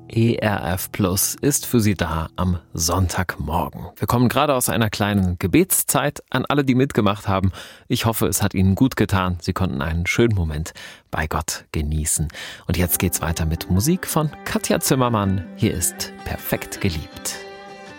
ERF Plus ist für Sie da am Sonntagmorgen. Wir kommen gerade aus einer kleinen Gebetszeit. An alle, die mitgemacht haben, ich hoffe, es hat Ihnen gut getan. Sie konnten einen schönen Moment bei Gott genießen. Und jetzt geht's weiter mit Musik von Katja Zimmermann. Hier ist Perfekt geliebt.